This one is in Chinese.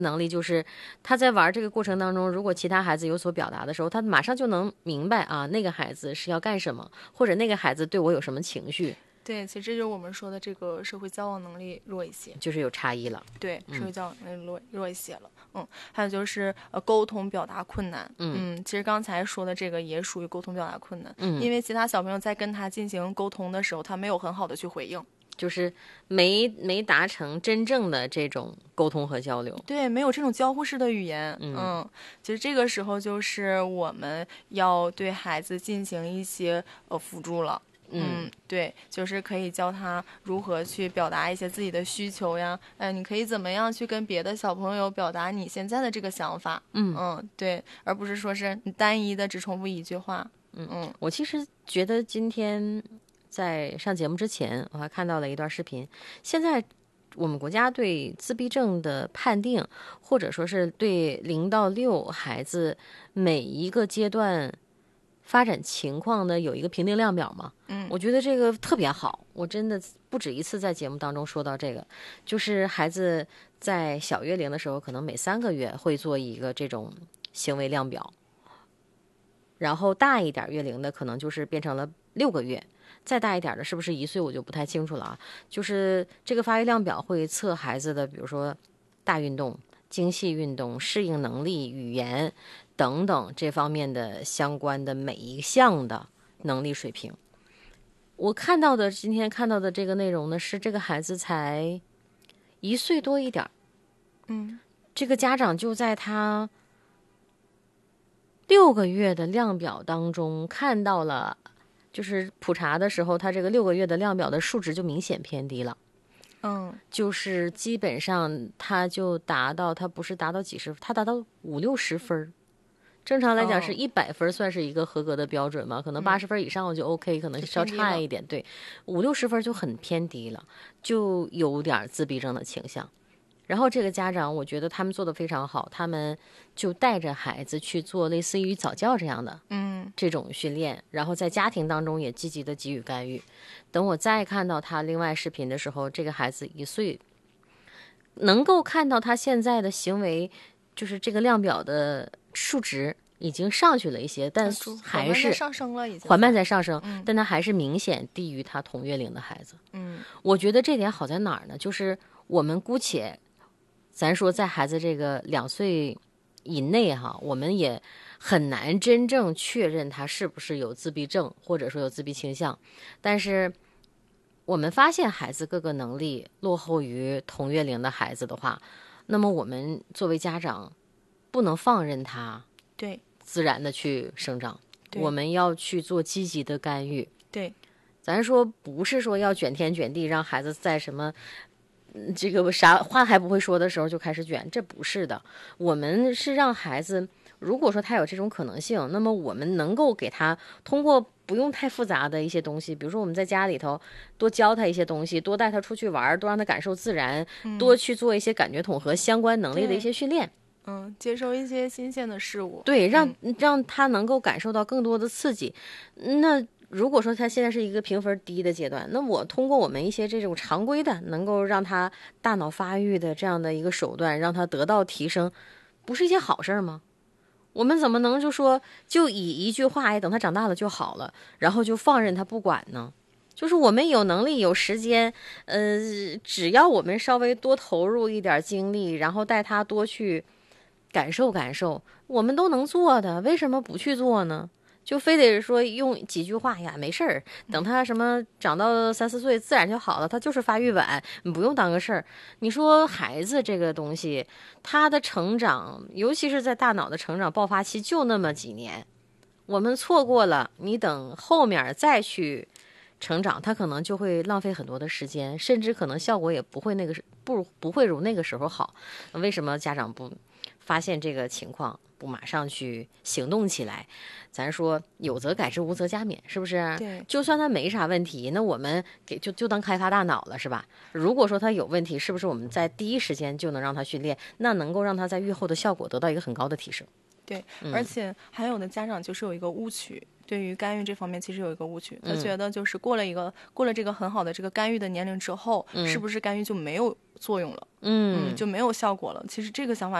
能力就是他在玩这个过程当中，如果其他孩子有所表达的时候，他马上就能明白啊，那个孩子是要干什么，或者那个孩子对我有什么情绪。 对，其实这就是我们说的这个社会交往能力弱一些， 就是有差异了。 对，社会交往能力弱一些了。还有就是沟通表达困难。其实刚才说的这个也属于沟通表达困难。因为其他小朋友在跟他进行沟通的时候，他没有很好的去回应。 就是没达成真正的这种沟通和交流， 对，没有这种交互式的语言。其实这个时候就是我们要对孩子进行一些辅助了。对，就是可以教他如何去表达一些自己的需求呀。你可以怎么样去跟别的小朋友表达你现在的这个想法。对，而不是说是你单一的只重复一句话。 我其实觉得今天在上节目之前，我还看到了一段视频。现在我们国家对自闭症的判定，或者说是对0到6孩子每一个阶段发展情况的有一个评定量表嘛。我觉得这个特别好，我真的不止一次在节目当中说到这个，就是孩子在小月龄的时候，可能每3个月会做一个这种行为量表，然后大一点月龄的可能就是变成了6个月，再大一点的是不是1岁我就不太清楚了啊。就是这个发育量表会测孩子的，比如说大运动、精细运动、适应能力、语言等等这方面的相关的每一项的能力水平。我今天看到的这个内容呢，是这个孩子才1岁多一点。这个家长就在他6个月的量表当中看到了，就是普查的时候，他这个6个月的量表的数值就明显偏低了。就是基本上他就他不是达到几十，他达到50-60分。正常来讲是100分算是一个合格的标准嘛，可能80分以上就 OK，可能稍差一点。对，50-60分就很偏低了，就有点自闭症的倾向。然后这个家长我觉得他们做的非常好，他们就带着孩子去做类似于早教这样的这种训练，然后在家庭当中也积极的给予干预。等我再看到他另外视频的时候，这个孩子1岁，能够看到他现在的行为，就是这个量表的数值已经上去了一些，但还是上升了，已经缓慢在上升，但他还是明显低于他同月龄的孩子。我觉得这点好在哪儿呢？就是我们姑且咱说在孩子这个2岁以内哈，我们也很难真正确认他是不是有自闭症，或者说有自闭倾向。但是我们发现孩子各个能力落后于同月龄的孩子的话，那么我们作为家长不能放任他自然的去生长，我们要去做积极的干预。 对， 咱说不是说要卷天卷地，让孩子在什么这个啥话还不会说的时候就开始卷，这不是的。我们是让孩子，如果说他有这种可能性，那么我们能够给他通过不用太复杂的一些东西，比如说我们在家里头多教他一些东西，多带他出去玩，多让他感受自然，多去做一些感觉统合相关能力的一些训练。 接受一些新鲜的事物， 对，让他能够感受到更多的刺激。那如果说他现在是一个评分低的阶段，那我通过我们一些这种常规的能够让他大脑发育的这样的一个手段，让他得到提升，不是一件好事吗？我们怎么能就以一句话等他长大了就好了，然后就放任他不管呢？就是我们有能力有时间，只要我们稍微多投入一点精力，然后带他多去感受感受，我们都能做的，为什么不去做呢？就非得说用几句话呀，没事儿，等他什么长到3-4岁自然就好了，他就是发育晚，你不用当个事儿。你说孩子这个东西，他的成长，尤其是在大脑的成长爆发期就那么几年，我们错过了，你等后面再去成长，他可能就会浪费很多的时间，甚至可能效果也不会不会如那个时候好。为什么家长不发现这个情况，不马上去行动起来？咱说有则改之，无则加勉，是不是？ 对， 就算他没啥问题，那我们就当开发大脑了，是吧？如果说他有问题，是不是我们在第一时间就能让他训练，那能够让他在预后的效果得到一个很高的提升？ 对，而且还有的家长就是有一个误区，对于干预这方面其实有一个误区，他觉得就是过了这个很好的这个干预的年龄之后，是不是干预就没有作用了？就没有效果了。其实这个想法